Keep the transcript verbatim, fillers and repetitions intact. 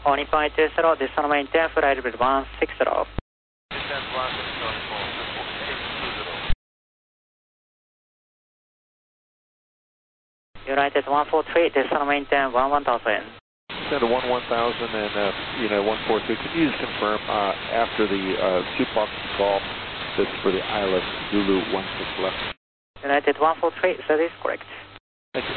All Nippon eight two zero, descend maintain, flight level one six zero. Descend one six zero, United one four three, descend maintain one one thousand. Descend to one one thousand and, uh, you know, one four three. Could you just confirm uh, after the uh, soup box call, this for the I L S Zulu one six left? United one four three, that is correct. Thank you.